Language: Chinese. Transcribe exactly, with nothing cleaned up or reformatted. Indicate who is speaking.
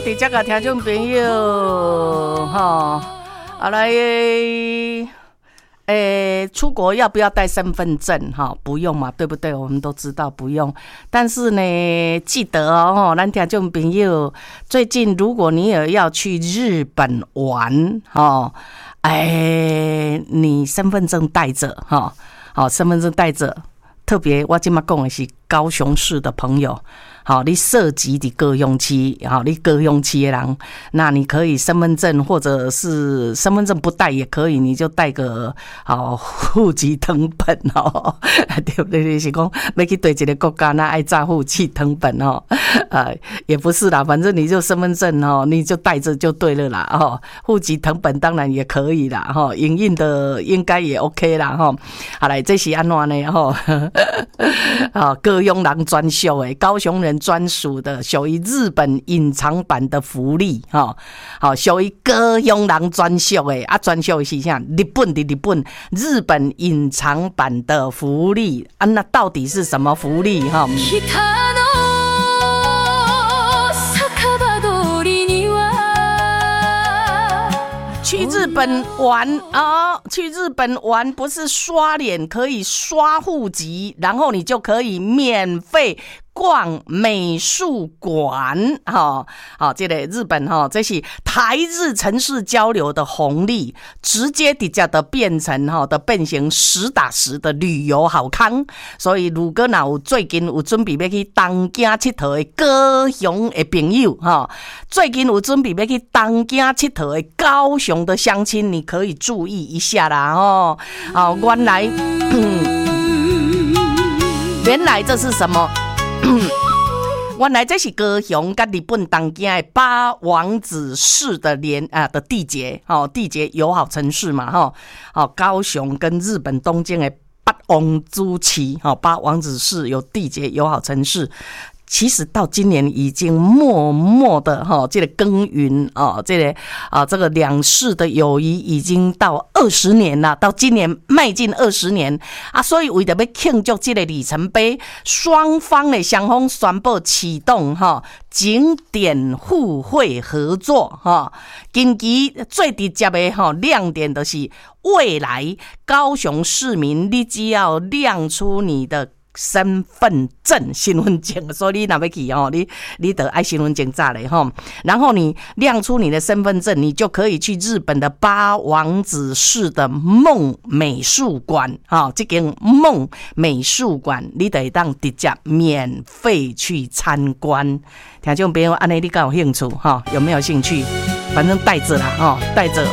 Speaker 1: 伫遮个听众朋友，哈，啊来，诶，出国要不要带身份证？哈，不用嘛，对不对？我们都知道不用。但是呢，记得哦，咱听众朋友，最近如果你也要去日本玩，哈，哎，你身份证带着，哈，好，身份证带着。特别我今麦讲的是高雄市的朋友。好，你涉及的高雄市，好，你高雄市的人，那你可以身份证或者是身份证不带也可以，你就带个好户籍誊本哦，对不对？你是讲要去对一个国家，那爱照户籍誊本哦，呃，也不是啦，反正你就身份证哦，你就带着就对了啦，哦，户籍誊本当然也可以啦，哈，影印的应该也 OK 啦，哈。好来，这是安怎呢？哈，啊，高雄人专属的，高雄人专属的，属于日本隐藏版的福利哈。好，属于高雄人专属的啊，专属的是啥？日本的日本，日本隐藏版的福利啊，那到底是什么福利哈？去日本玩啊、哦！去日本玩不是刷脸，可以刷户籍，然后你就可以免费逛美术馆，哈，好，这个日本哈，这是台日城市交流的红利，直接直接的变成哈的变成实打实的旅游好康。所以如果哪有最近有准备要去东京佚佗的高雄的朋友哈，最近有准备要去东京佚佗的高雄的乡亲，你可以注意一下啦，哦，好，原来，原来这是什么？原来这是高雄跟日本东京的八王子市的连啊的缔结，哦，缔结友好城市嘛，哈、哦，哦，高雄跟日本东京的八王子市，哦，八王子市有缔结友好城市。其实到今年已经默默的哈，这个耕耘啊，这个啊，这个两市的友谊已经到二十年了，到今年迈进二十年啊，所以为了要庆祝这个里程碑，双方的双方宣布启动哈景点互惠合作哈，近期最直接的哈亮点的是未来高雄市民，你只要亮出你的身份证、身份证，所以你若要去哦，你你得爱身份证早嘞哈。然后你亮出你的身份证，你就可以去日本的八王子市的梦美术馆哈，这间梦美术馆你得当直接免费去参观。听众朋友，安尼你敢有兴趣哈？有没有兴趣？反正带着啦哈，带着